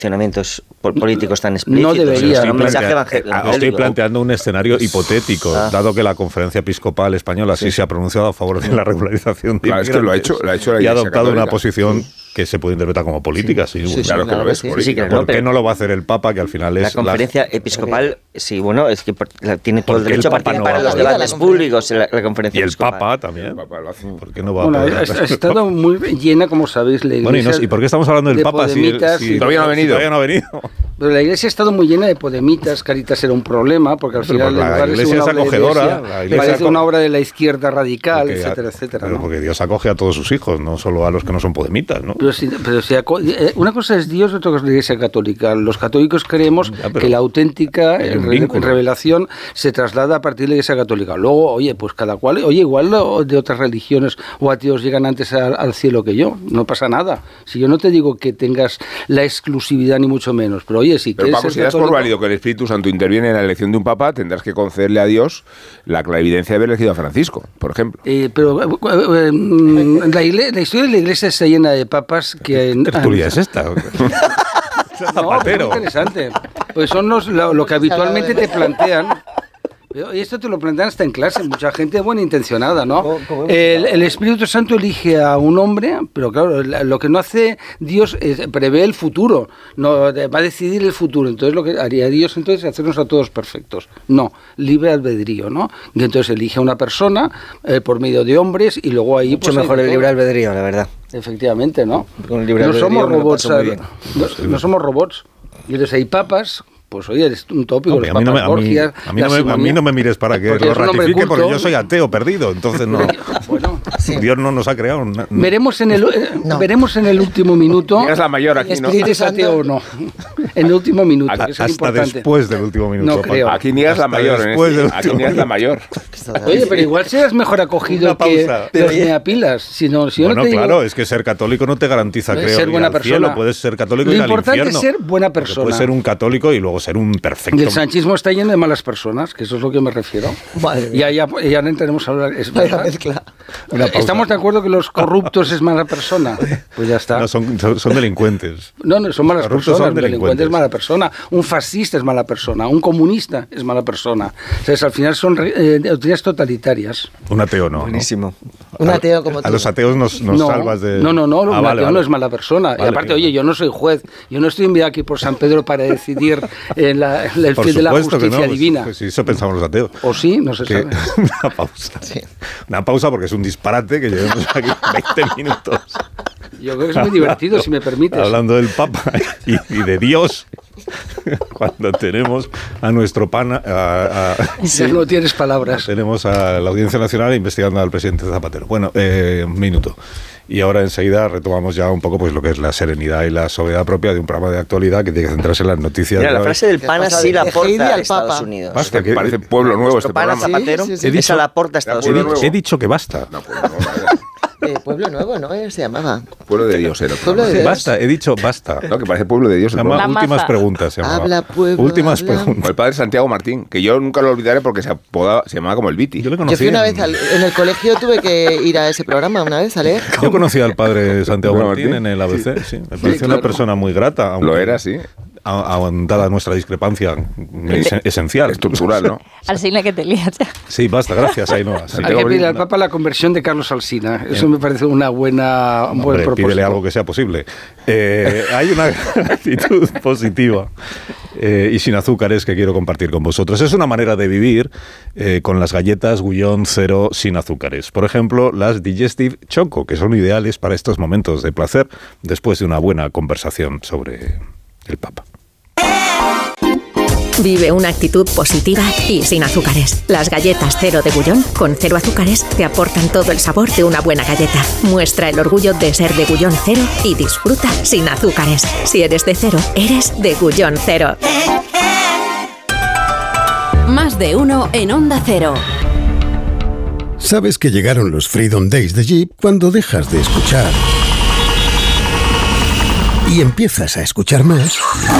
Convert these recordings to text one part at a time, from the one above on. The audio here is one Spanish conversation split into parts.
posicionamientos políticos tan explícitos. No debería. Estoy planteando un escenario hipotético, dado que la Conferencia Episcopal Española sí se ha pronunciado a favor de la regularización de inmigrantes. Es que lo ha hecho la y ha adoptado Católica. Una posición que se puede interpretar como política. Sí, claro que lo es. ¿Por qué no lo va a hacer el Papa, que al final es... La Conferencia Episcopal, sí, bueno, es que tiene todo el derecho a participar en los debates públicos en la Conferencia y el Episcopal. Papa también. ¿Por qué no va a poder? Ha estado muy llena, como sabéis, la Iglesia. Bueno, ¿y por qué estamos hablando del Papa si todavía no ha venido? Pero la Iglesia ha estado muy llena de podemitas. Caritas era un problema, porque al final la Iglesia es acogedora. Parece una obra de la izquierda radical, etcétera, etcétera. Pero porque Dios acoge a todos sus hijos, no solo a los que no son podemitas, ¿no? Pero si una cosa es Dios, otra cosa es la Iglesia católica. Los católicos creemos que la auténtica revelación se traslada a partir de la Iglesia católica. Luego, pues cada cual, igual de otras religiones o ateos llegan antes al cielo que yo. No pasa nada. Si yo no te digo que tengas la exclusividad ni mucho menos, pero oye, si pero Paco, si das por válido que el Espíritu Santo interviene en la elección de un papa, tendrás que concederle a Dios la clarividencia de haber elegido a Francisco, por ejemplo. Pero la historia de la Iglesia está llena de papas que... ¿Qué tertulia es esta? Zapatero. No, interesante. Pues son lo que habitualmente te plantean. Y esto te lo plantean hasta en clase, mucha gente buena intencionada, ¿no? El Espíritu Santo elige a un hombre, pero claro, lo que no hace Dios es prevé el futuro, no va a decidir el futuro. Entonces lo que haría Dios entonces es hacernos a todos perfectos. No, libre albedrío, ¿no? Y entonces elige a una persona por medio de hombres y luego ahí... Mucho mejor el libre albedrío, la verdad. Efectivamente, ¿no? No somos robots, no somos robots. Y entonces hay papas... Pues oye, es un tópico. Hombre, a mí no me mires para que lo ratifique, porque yo soy ateo perdido, entonces no. Bueno, sí. Dios no nos ha creado. Veremos en el último minuto. Es la mayor aquí, ¿no? Si eres ateo o no. En el último minuto. Hasta es importante. Después del último minuto. No creo. Aquí niegas la mayor. Aquí niegas la mayor. Oye, pero igual serás mejor acogido que los neapilas. Si no bueno, claro, es que ser católico no te garantiza, creo, ser buena persona. Cielo. Puedes ser católico y ir al infierno. Lo importante es ser buena persona. Puedes ser un católico y luego ser un perfecto. Y el sanchismo está lleno de malas personas, que eso es lo que me refiero. Ya no entraremos a hablar. ¿Estamos de acuerdo que los corruptos es mala persona? Pues ya está. No, son delincuentes. No, son malas personas. Un delincuente es mala persona. Un fascista es mala persona. Un comunista es mala persona. Entonces, al final son doctrinas totalitarias. Un ateo no. Buenísimo. Un ateo como tú. A los ateos nos salvas de... No, un ateo no es mala persona. Y aparte, oye, yo no soy juez. Yo no estoy enviado aquí por San Pedro para decidir el fin de la justicia divina. Pues sí, eso pensamos los ateos. ¿O sí? No se sabe. Una pausa. Sí. Una pausa porque es un disparate que llevemos aquí 20 minutos. Yo creo que es muy divertido, si me permites. Hablando del Papa y de Dios, cuando tenemos a nuestro pana... Ya no tienes palabras. Tenemos a la Audiencia Nacional investigando al presidente Zapatero. Bueno, un minuto. Y ahora enseguida retomamos ya un poco pues lo que es la serenidad y la sobriedad propia de un programa de actualidad que tiene que centrarse en las noticias. Mira, la frase del pana sí la aporta a Estados Unidos. Basta, que parece pueblo nuevo este pana programa. Zapatero, esa la aporta a Estados Unidos. He dicho que basta. No, Pueblo Nuevo. Pueblo Nuevo, ¿no? Se llamaba. Pueblo de Dios era. Pueblo de Dios. Basta, he dicho basta. No, que parece Pueblo de Dios. Se llama Últimas Preguntas. Se habla pueblo. Últimas habla. Preguntas. O el padre Santiago Martín, que yo nunca lo olvidaré porque se llamaba como el Viti. Yo le conocí. Yo fui una vez en el colegio, tuve que ir a ese programa una vez a leer. Yo conocí al padre Santiago Martín en el ABC, sí. Me pareció una persona muy grata. Lo era, sí. Dada nuestra discrepancia esencial. Estructural, ¿no? Alsina, que te lías ya. Sí, basta, gracias, Ainhoa. Sí. Hay que pedirle al Papa la conversión de Carlos Alsina. Eso me parece un buen propósito. Pídele algo que sea posible. Hay una actitud positiva y sin azúcares que quiero compartir con vosotros. Es una manera de vivir con las galletas Gullón Cero sin azúcares. Por ejemplo, las Digestive Choco, que son ideales para estos momentos de placer después de una buena conversación sobre el Papa. Vive una actitud positiva y sin azúcares. Las galletas Cero de Gullón, con 0 azúcares, te aportan todo el sabor de una buena galleta. Muestra el orgullo de ser de Gullón Cero y disfruta sin azúcares. Si eres de Cero, eres de Gullón Cero. Más de uno en Onda Cero. Sabes que llegaron los Freedom Days de Jeep cuando dejas de escuchar y empiezas a escuchar más.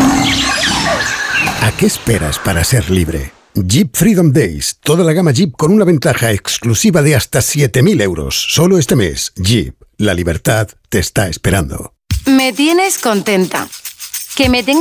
¿A qué esperas para ser libre? Jeep Freedom Days. Toda la gama Jeep con una ventaja exclusiva de hasta 7.000 euros. Solo este mes. Jeep. La libertad te está esperando. Me tienes contenta. que me tengo